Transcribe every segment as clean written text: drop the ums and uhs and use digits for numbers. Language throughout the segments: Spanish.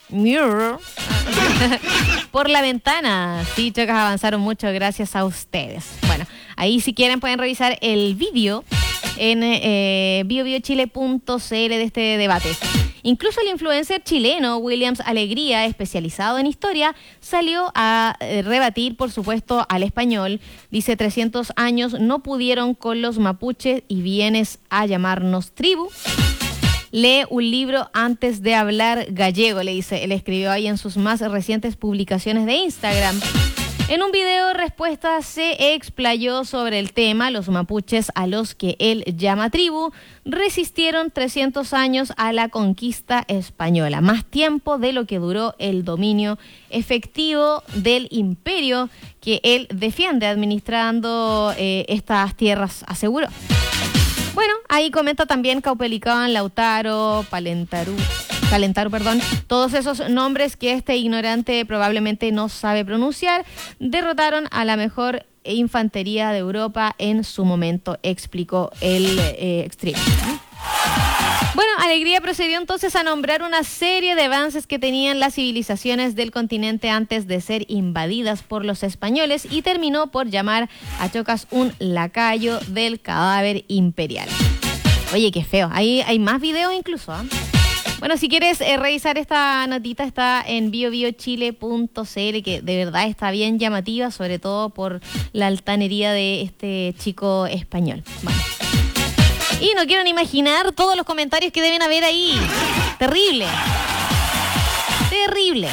por la ventana. Sí, chocas avanzaron mucho gracias a ustedes. Bueno, ahí si quieren pueden revisar el vídeo en biobiochile.cl de este debate. Incluso el influencer chileno Williams Alegría, especializado en historia, salió a rebatir, por supuesto, al español. Dice, 300 años no pudieron con los mapuches y vienes a llamarnos tribu. Lee un libro antes de hablar gallego, le dice. Él escribió ahí en sus más recientes publicaciones de Instagram. En un video respuesta se explayó sobre el tema. Los mapuches, a los que él llama tribu, resistieron 300 años a la conquista española, más tiempo de lo que duró el dominio efectivo del imperio que él defiende administrando estas tierras, aseguró. Bueno, ahí comenta también Caupolicán, Lautaro, Calentaru, todos esos nombres que este ignorante probablemente no sabe pronunciar, derrotaron a la mejor infantería de Europa en su momento, explicó el Extreme. Bueno, Alegría procedió entonces a nombrar una serie de avances que tenían las civilizaciones del continente antes de ser invadidas por los españoles y terminó por llamar a Chocas un lacayo del cadáver imperial. Oye, qué feo. Ahí hay más videos incluso, ¿eh? Bueno, si quieres revisar esta notita, está en biobiochile.cl, que de verdad está bien llamativa, sobre todo por la altanería de este chico español. Bueno. Y no quiero ni imaginar todos los comentarios que deben haber ahí. Terrible. Terrible.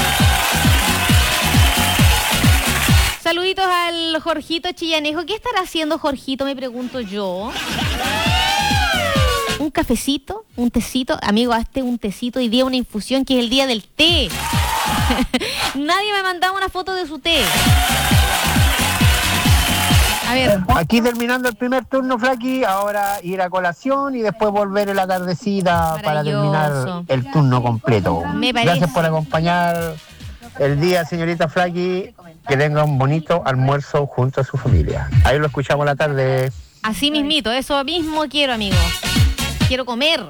Saluditos al Jorgito Chillanejo. ¿Qué estará haciendo Jorgito, me pregunto yo? Un cafecito, un tecito. Amigo, hazte un tecito y día una infusión, que es el día del té. Nadie me ha mandado una foto de su té. A ver. Aquí terminando el primer turno, Flaki, ahora ir a colación y después volver en la tardecita para terminar el turno completo. Gracias por acompañar el día, señorita Flaki. Que tenga un bonito almuerzo junto a su familia. Ahí lo escuchamos la tarde. Así mismito, eso mismo quiero, amigo. Quiero comer.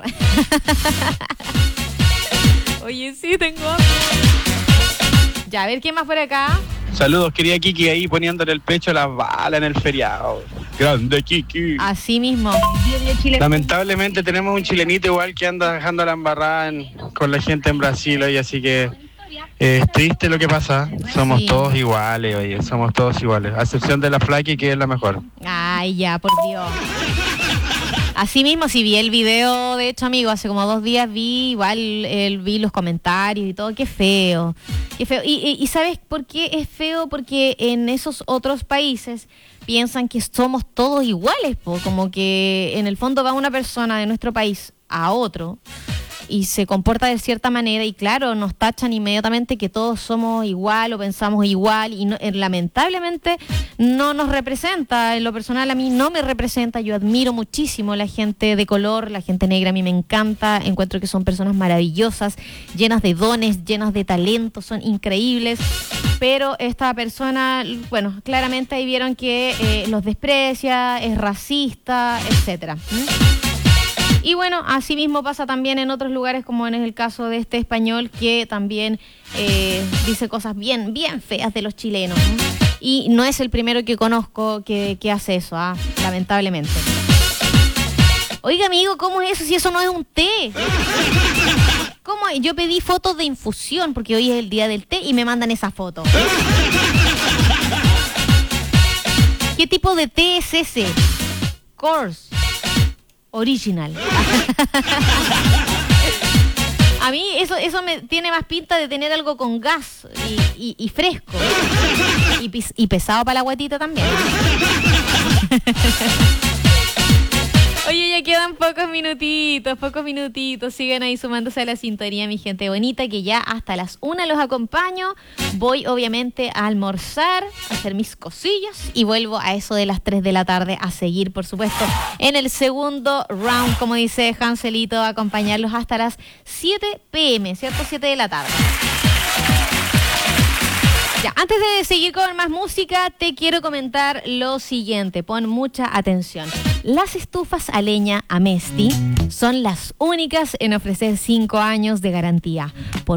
Oye, sí, tengo hambre. Ya, a ver, ¿qué más por acá? Saludos, querida Kiki, ahí poniéndole el pecho a las balas en el feriado. Grande Kiki. Así mismo. Lamentablemente tenemos un chilenito igual que anda dejando la embarrada con la gente en Brasil hoy, así que es triste lo que pasa. Somos todos iguales, oye, somos todos iguales, a excepción de la Flaki, que es la mejor. Ay, ya, por Dios. Así mismo, si vi el video, de hecho, amigo, hace como 2 días vi los comentarios y todo, qué feo, qué feo. Y ¿sabes por qué es feo? Porque en esos otros países piensan que somos todos iguales, como que en el fondo va una persona de nuestro país a otro y se comporta de cierta manera y claro, nos tachan inmediatamente que todos somos igual o pensamos igual y no, lamentablemente no nos representa. En lo personal a mí no me representa. Yo admiro muchísimo la gente de color, la gente negra a mí me encanta, encuentro que son personas maravillosas, llenas de dones, llenas de talento, son increíbles, pero esta persona, bueno, claramente ahí vieron que los desprecia, es racista, etcétera. Y bueno, así mismo pasa también en otros lugares, como en el caso de este español, que también dice cosas bien, bien feas de los chilenos. Y no es el primero que conozco que hace eso, lamentablemente. Oiga, amigo, ¿cómo es eso si eso no es un té? ¿Cómo? Yo pedí fotos de infusión, porque hoy es el día del té, y me mandan esa foto. ¿Qué tipo de té es ese? Course. Original. A mí eso me tiene más pinta de tener algo con gas y fresco. Y pesado para la guatita también. Oye, ya quedan pocos minutitos. Sigan ahí sumándose a la sintonía, mi gente bonita, que ya hasta las 1 los acompaño. Voy, obviamente, a almorzar, a hacer mis cosillas y vuelvo a eso de las 3 de la tarde a seguir, por supuesto, en el segundo round, como dice Hanselito, a acompañarlos hasta las 7 p.m., ¿cierto? 7 de la tarde. Ya, antes de seguir con más música, te quiero comentar lo siguiente. Pon mucha atención. Las estufas a leña Amesti son las únicas en ofrecer 5 años de garantía.